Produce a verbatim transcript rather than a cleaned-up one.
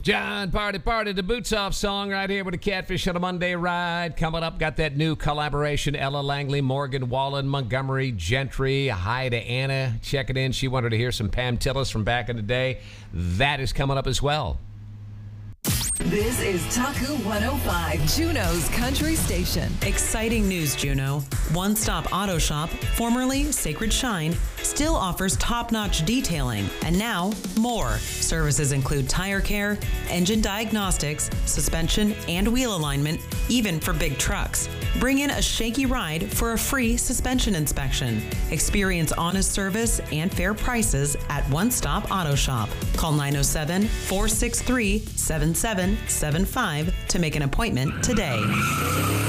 John Party Party, the Boots Off song right here with the Catfish on a Monday ride. Coming up, got that new collaboration, Ella Langley, Morgan Wallen, Montgomery Gentry. Hi to Anna, checking in. She wanted to hear some Pam Tillis from back in the day. That is coming up as well. This is Taku one oh five, Juneau's country station. Exciting news, Juneau. One Stop Auto Shop, formerly Sacred Shine, still offers top-notch detailing. And now, more. Services include tire care, engine diagnostics, suspension, and wheel alignment, even for big trucks. Bring in a shaky ride for a free suspension inspection. Experience honest service and fair prices at One Stop Auto Shop. Call nine oh seven, four six three, seven seven seven five to make an appointment today.